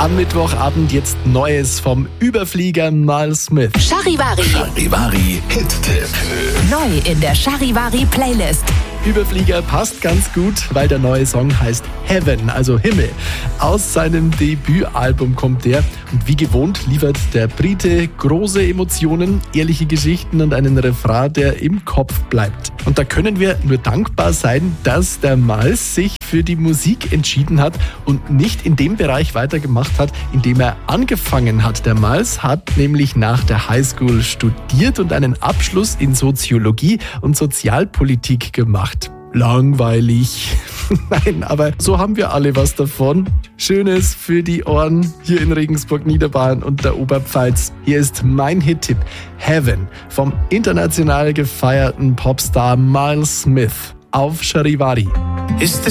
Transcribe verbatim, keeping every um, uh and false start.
Am Mittwochabend jetzt Neues vom Überflieger Miles Smith. Charivari. Charivari Hit-Tipp. Neu in der Charivari Playlist. Überflieger passt ganz gut, weil der neue Song heißt Heaven, also Himmel. Aus seinem Debütalbum kommt der und wie gewohnt liefert der Brite große Emotionen, ehrliche Geschichten und einen Refrain, der im Kopf bleibt. Und da können wir nur dankbar sein, dass der Miles sich für die Musik entschieden hat und nicht in dem Bereich weitergemacht hat, in dem er angefangen hat. Der Miles hat nämlich nach der Highschool studiert und einen Abschluss in Soziologie und Sozialpolitik gemacht. Langweilig. Nein, aber so haben wir alle was davon. Schönes für die Ohren hier in Regensburg, Niederbayern und der Oberpfalz. Hier ist mein Hit-Tipp Heaven vom international gefeierten Popstar Miles Smith auf Charivari. Ist es